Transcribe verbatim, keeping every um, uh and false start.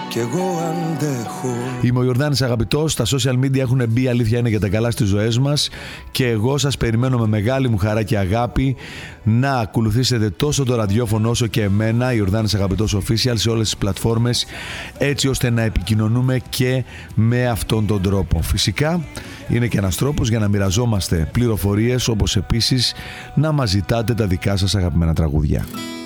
κι εγώ αντέχω. Είμαι ο Ιορδάνης Αγαπητός. Τα social media έχουν μπει, αλήθεια είναι, για τα καλά στις ζωές μας. Και εγώ σας περιμένω με μεγάλη μου χαρά και αγάπη να ακολουθήσετε τόσο το ραδιόφωνο όσο και εμένα, Ιορδάνης Αγαπητός Official, σε όλες τις πλατφόρμες, έτσι ώστε να επικοινωνούμε και με αυτόν τον τρόπο. Φυσικά είναι και ένας τρόπος για να μοιραζόμαστε πληροφορίες, όπως επίσης να μας ζητάτε τα δικά σας αγαπημένα τραγούδια.